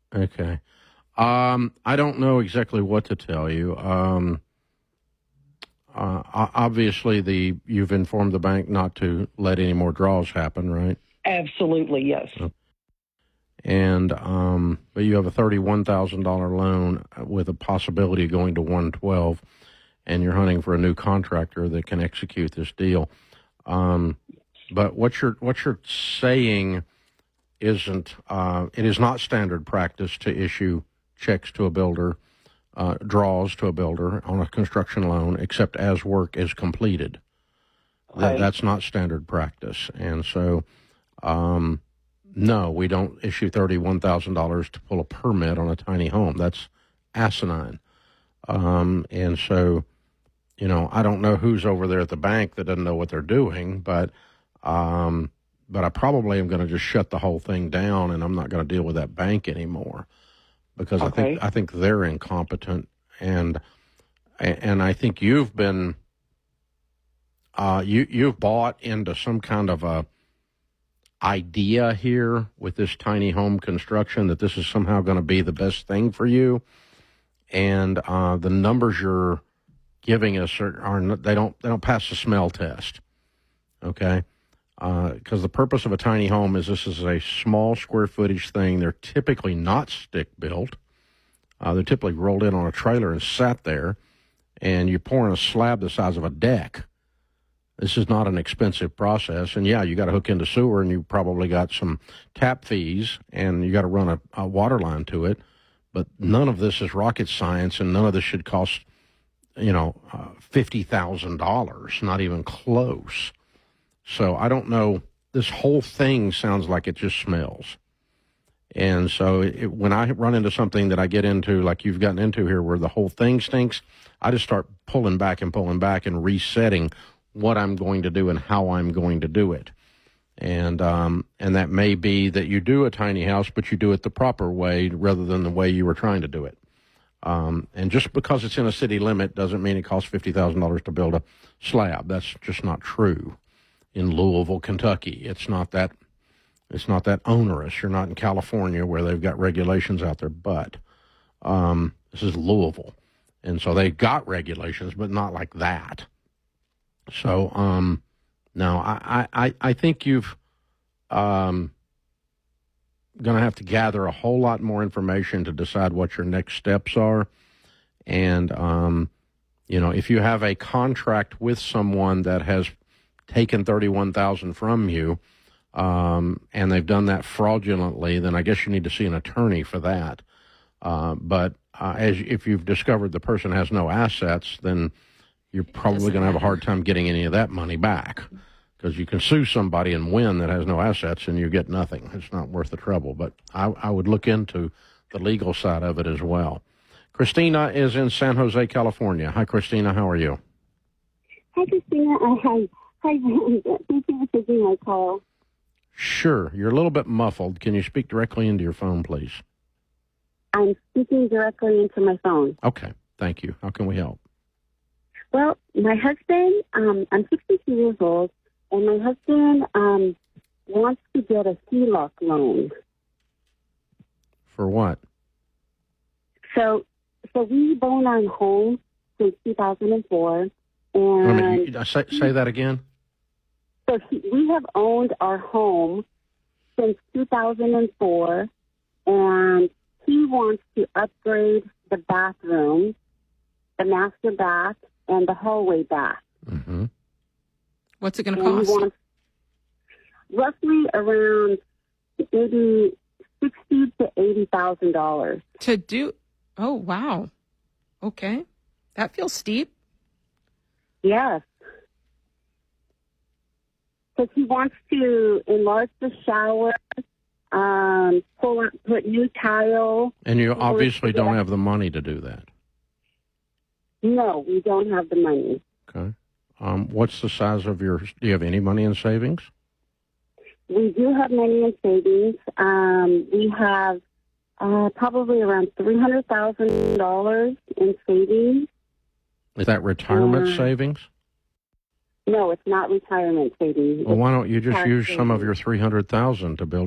Okay. I don't know exactly what to tell you. Obviously, you've informed the bank not to let any more draws happen, right? Absolutely, yes. And but you have a $31,000 loan with a possibility of going to 112, and you're hunting for a new contractor that can execute this deal. But what you're saying isn't it is not standard practice to issue checks to a builder, draws to a builder on a construction loan, except as work is completed. Right. That's not standard practice, and so. No, we don't issue $31,000 to pull a permit on a tiny home. That's asinine. And so, I don't know who's over there at the bank that doesn't know what they're doing, but I probably am going to just shut the whole thing down, and I'm not going to deal with that bank anymore because I think they're incompetent, and I think you've been you've bought into some kind of a idea here with this tiny home construction that this is somehow going to be the best thing for you, and the numbers you're giving us they don't pass the smell test, okay? Because the purpose of a tiny home is this is a small square footage thing. They're typically not stick built. They're typically rolled in on a trailer and sat there, and you're pouring a slab the size of a deck. This is not an expensive process. And, yeah, you got to hook into sewer, and you probably got some tap fees, and you got to run a water line to it. But none of this is rocket science, and none of this should cost, $50,000, not even close. So I don't know. This whole thing sounds like it just smells. And so when I run into something that I get into, like you've gotten into here, where the whole thing stinks, I just start pulling back and resetting what I'm going to do and how I'm going to do it. And that may be that you do a tiny house, but you do it the proper way rather than the way you were trying to do it. And just because it's in a city limit doesn't mean it costs $50,000 to build a slab. That's just not true. In Louisville, Kentucky, it's not that onerous. You're not in California where they've got regulations out there, but this is Louisville. And so they've got regulations, but not like that. So, no, I think you've going to have to gather a whole lot more information to decide what your next steps are. And, if you have a contract with someone that has taken $31,000 from you, and they've done that fraudulently, then I guess you need to see an attorney for that. But if you've discovered the person has no assets, then you're probably going to have a hard time getting any of that money back, because you can sue somebody and win that has no assets and you get nothing. It's not worth the trouble. But I would look into the legal side of it as well. Christina is in San Jose, California. Hi, Christina. How are you? Hi, Christina. Hi. Thank you for taking my call. Sure. You're a little bit muffled. Can you speak directly into your phone, please? I'm speaking directly into my phone. Okay. Thank you. How can we help? Well, my husband, I'm 62 years old, and my husband wants to get a HELOC loan. For what? So we own our home since 2004, and say that again. So we have owned our home since 2004, and he wants to upgrade the bathroom, the master bath, and the hallway bath. Mm-hmm. What's it going to cost? He wants roughly around maybe $60,000 to $80,000 to do. Oh, wow. Okay, that feels steep. Yes. Because he wants to enlarge the shower, put new tile. And you obviously don't have the money to do that. No, we don't have the money. Okay. What's the size of do you have any money in savings? We do have money in savings. We have probably around $300,000 in savings. Is that retirement savings? No, it's not retirement savings. Well, why don't you just use some of your $300,000 to build